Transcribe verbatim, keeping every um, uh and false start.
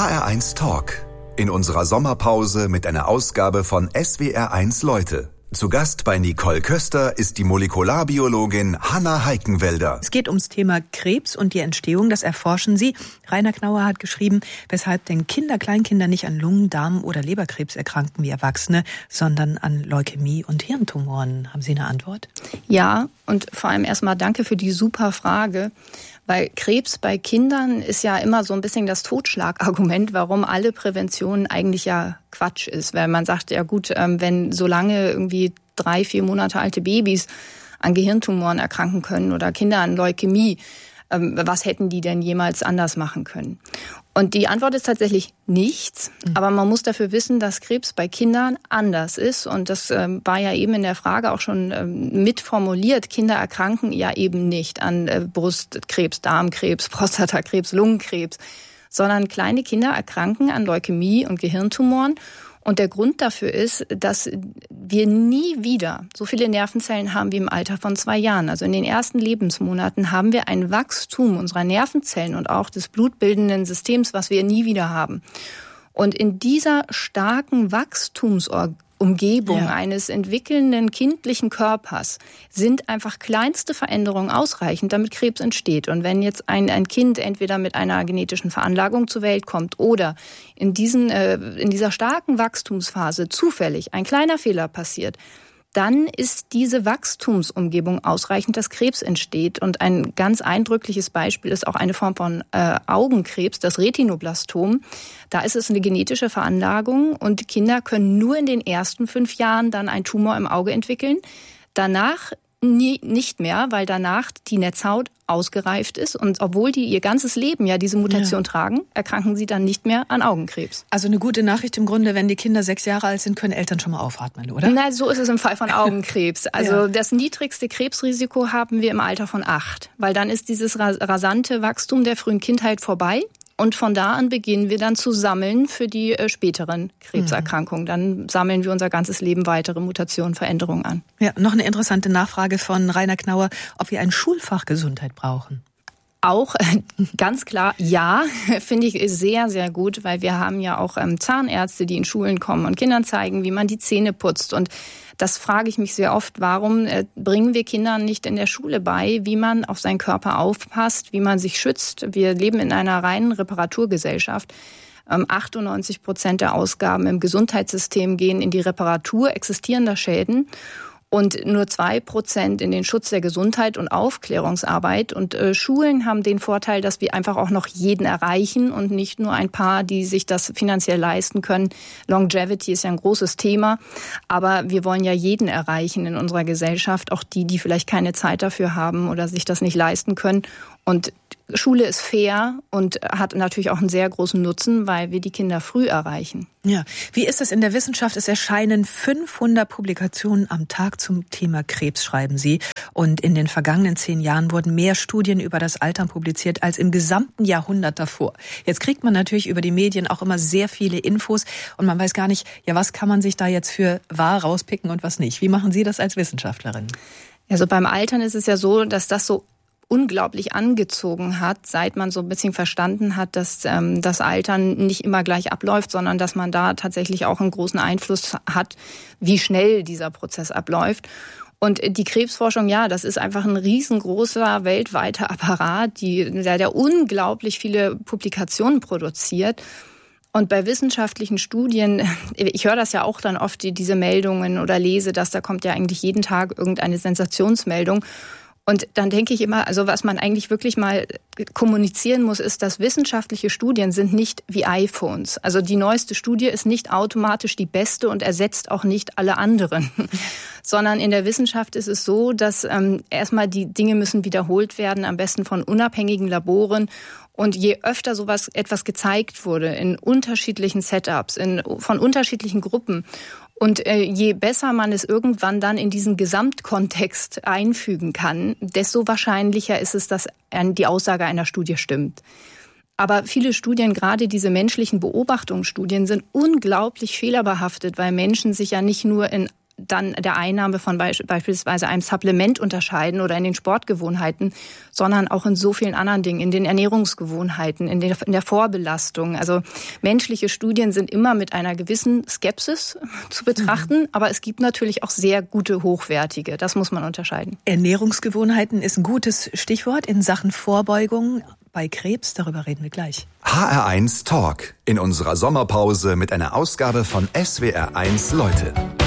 H R eins Talk. In unserer Sommerpause mit einer Ausgabe von S W R eins Leute. Zu Gast bei Nicole Köster ist die Molekularbiologin Hanna Heikenwälder. Es geht ums Thema Krebs und die Entstehung, das erforschen Sie. Rainer Knauer hat geschrieben, weshalb denn Kinder, Kleinkinder nicht an Lungen-, Darm- oder Leberkrebs erkranken wie Erwachsene, sondern an Leukämie und Hirntumoren. Haben Sie eine Antwort? Ja, und vor allem erstmal danke für die super Frage. Weil Krebs bei Kindern ist ja immer so ein bisschen das Totschlagargument, warum alle Prävention eigentlich ja Quatsch ist. Weil man sagt, ja gut, wenn solange irgendwie drei, vier Monate alte Babys an Gehirntumoren erkranken können oder Kinder an Leukämie, was hätten die denn jemals anders machen können? Und die Antwort ist tatsächlich nichts. Aber man muss dafür wissen, dass Krebs bei Kindern anders ist. Und das ähm, war ja eben in der Frage auch schon ähm, mitformuliert. Kinder erkranken ja eben nicht an äh, Brustkrebs, Darmkrebs, Prostatakrebs, Lungenkrebs, sondern kleine Kinder erkranken an Leukämie und Gehirntumoren. Und der Grund dafür ist, dass wir nie wieder so viele Nervenzellen haben wie im Alter von zwei Jahren. Also in den ersten Lebensmonaten haben wir ein Wachstum unserer Nervenzellen und auch des blutbildenden Systems, was wir nie wieder haben. Und in dieser starken Wachstumsumgebung ja. eines entwickelnden kindlichen Körpers sind einfach kleinste Veränderungen ausreichend, damit Krebs entsteht. Und wenn jetzt ein, ein Kind entweder mit einer genetischen Veranlagung zur Welt kommt oder in, diesen, äh, in dieser starken Wachstumsphase zufällig ein kleiner Fehler passiert, dann ist diese Wachstumsumgebung ausreichend, dass Krebs entsteht. Und ein ganz eindrückliches Beispiel ist auch eine Form von äh, Augenkrebs, das Retinoblastom. Da ist es eine genetische Veranlagung und Kinder können nur in den ersten fünf Jahren dann einen Tumor im Auge entwickeln. Danach nie, nicht mehr, weil danach die Netzhaut ausgereift ist. Und obwohl die ihr ganzes Leben ja diese Mutation ja. tragen, erkranken sie dann nicht mehr an Augenkrebs. Also eine gute Nachricht im Grunde, wenn die Kinder sechs Jahre alt sind, können Eltern schon mal aufatmen, oder? Nein, so ist es im Fall von Augenkrebs. Also ja. das niedrigste Krebsrisiko haben wir im Alter von acht. Weil dann ist dieses rasante Wachstum der frühen Kindheit vorbei. Und von da an beginnen wir dann zu sammeln für die äh, späteren Krebserkrankungen. Dann sammeln wir unser ganzes Leben weitere Mutationen, Veränderungen an. Ja, noch eine interessante Nachfrage von Rainer Knauer, ob wir ein Schulfach Gesundheit brauchen. Auch äh, ganz klar, ja, finde ich sehr, sehr gut, weil wir haben ja auch ähm, Zahnärzte, die in Schulen kommen und Kindern zeigen, wie man die Zähne putzt. Und das frage ich mich sehr oft, warum äh, bringen wir Kindern nicht in der Schule bei, wie man auf seinen Körper aufpasst, wie man sich schützt. Wir leben in einer reinen Reparaturgesellschaft. Ähm, achtundneunzig Prozent der Ausgaben im Gesundheitssystem gehen in die Reparatur existierender Schäden. Und nur zwei Prozent in den Schutz der Gesundheit und Aufklärungsarbeit. Und äh, Schulen haben den Vorteil, dass wir einfach auch noch jeden erreichen und nicht nur ein paar, die sich das finanziell leisten können. Longevity ist ja ein großes Thema, aber wir wollen ja jeden erreichen in unserer Gesellschaft, auch die, die vielleicht keine Zeit dafür haben oder sich das nicht leisten können. Und Schule ist fair und hat natürlich auch einen sehr großen Nutzen, weil wir die Kinder früh erreichen. Ja, wie ist es in der Wissenschaft? Es erscheinen fünfhundert Publikationen am Tag zum Thema Krebs, schreiben Sie. Und in den vergangenen zehn Jahren wurden mehr Studien über das Altern publiziert als im gesamten Jahrhundert davor. Jetzt kriegt man natürlich über die Medien auch immer sehr viele Infos und man weiß gar nicht, ja, was kann man sich da jetzt für wahr rauspicken und was nicht. Wie machen Sie das als Wissenschaftlerin? Also beim Altern ist es ja so, dass das so unglaublich angezogen hat, seit man so ein bisschen verstanden hat, dass ähm, das Altern nicht immer gleich abläuft, sondern dass man da tatsächlich auch einen großen Einfluss hat, wie schnell dieser Prozess abläuft. Und die Krebsforschung, ja, das ist einfach ein riesengroßer weltweiter Apparat, die, der, der unglaublich viele Publikationen produziert. Und bei wissenschaftlichen Studien, ich höre das ja auch dann oft, diese Meldungen oder lese das, da kommt ja eigentlich jeden Tag irgendeine Sensationsmeldung. Und dann denke ich immer, also was man eigentlich wirklich mal kommunizieren muss, ist, dass wissenschaftliche Studien sind nicht wie iPhones. Also die neueste Studie ist nicht automatisch die beste und ersetzt auch nicht alle anderen. Sondern in der Wissenschaft ist es so, dass ähm, erstmal die Dinge müssen wiederholt werden, am besten von unabhängigen Laboren. Und je öfter sowas etwas gezeigt wurde, in unterschiedlichen Setups, in, von unterschiedlichen Gruppen, und äh, je besser man es irgendwann dann in diesen Gesamtkontext einfügen kann, desto wahrscheinlicher ist es, dass die Aussage einer Studie stimmt. Aber viele Studien, gerade diese menschlichen Beobachtungsstudien, sind unglaublich fehlerbehaftet, weil Menschen sich ja nicht nur in dann der Einnahme von beisp- beispielsweise einem Supplement unterscheiden oder in den Sportgewohnheiten, sondern auch in so vielen anderen Dingen, in den Ernährungsgewohnheiten, in, den, in der Vorbelastung. Also menschliche Studien sind immer mit einer gewissen Skepsis zu betrachten, mhm. aber es gibt natürlich auch sehr gute, hochwertige. Das muss man unterscheiden. Ernährungsgewohnheiten ist ein gutes Stichwort in Sachen Vorbeugung bei Krebs. Darüber reden wir gleich. H R eins Talk in unserer Sommerpause mit einer Ausgabe von S W R eins Leute.